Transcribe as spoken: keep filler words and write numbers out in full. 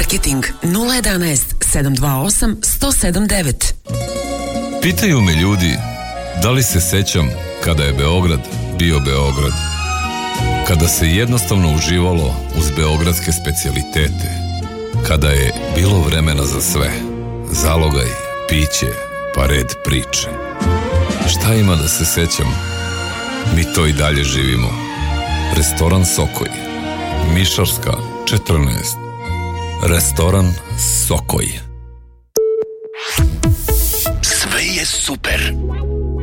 Marketing nula jedanaest sedam dva osam sto sedam devet. Pitaju me ljudi da li se sećam kada je Beograd bio Beograd. Kada se jednostavno uživalo uz beogradske specijalitete. Kada je bilo vremena za sve. Zalogaj, piće, pa red priče. Šta ima da se sećam? Mi to i dalje živimo. Restoran Sokoj, Mišarska četrnaest. Restoran Sokoj. Sve je super.